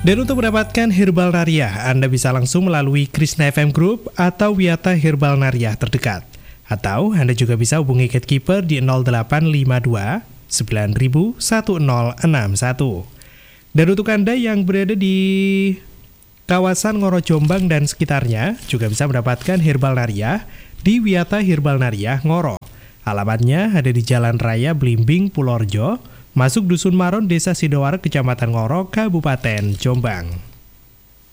Dan untuk mendapatkan Herbal Nariah, Anda bisa langsung melalui Krishna FM Group atau Wiyata Herbal Nariah terdekat. Atau Anda juga bisa hubungi Gatekeeper di 0852 9000 1061. Dan untuk Anda yang berada di kawasan Ngoro Jombang dan sekitarnya, juga bisa mendapatkan Herbal Nariah di Wiyata Herbal Nariah Ngoro. Alamatnya ada di Jalan Raya Blimbing, Purworejo, masuk Dusun Maron, Desa Sidoarjo, Kecamatan Ngoro, Kabupaten Jombang.